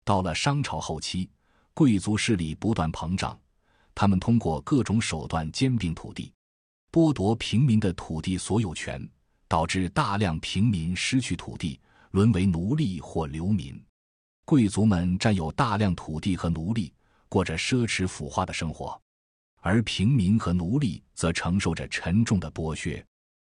到了商朝后期，贵族势力不断膨胀，他们通过各种手段兼并土地，剥夺平民的土地所有权，导致大量平民失去土地，沦为奴隶或流民。贵族们占有大量土地和奴隶，过着奢侈腐化的生活，而平民和奴隶则承受着沉重的剥削。